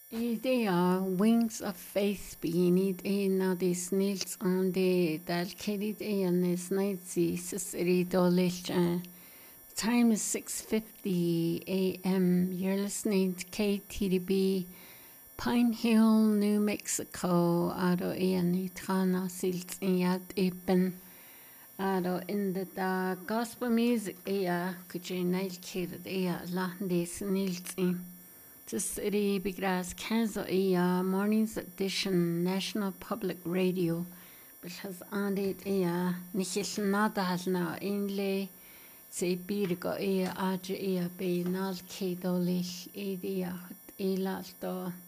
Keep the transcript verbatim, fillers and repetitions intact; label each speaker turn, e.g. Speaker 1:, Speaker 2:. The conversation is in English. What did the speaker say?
Speaker 1: Idea Wings of Faith beginning in now this Nils on the Dal Kedit Ayanis Nightsi Sisri Dolish. Time is six fifty A M. You're listening to K T D B Pine Hill, New Mexico. Aro Ayani Trana Silt in Yad Ipen. Aro in the da gospel music Aya could you nail kid Aya Landis Nils in. City Bigras Kanzo Aya Mornings Edition National Public Radio because on it Aya Nichis Nada has now inlay say Birgo Aya Aja Aya Be Nal Kedolish Edia Ela Sto